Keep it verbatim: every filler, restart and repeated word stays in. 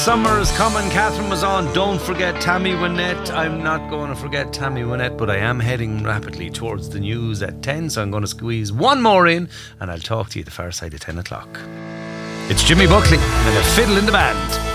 Summer is coming. Catherine was on. Don't forget Tammy Wynette. I'm not going to forget Tammy Wynette, but I am heading rapidly towards the news at ten, so I'm going to squeeze one more in and I'll talk to you the far side of ten o'clock. It's Jimmy Buckley and a fiddle in the band.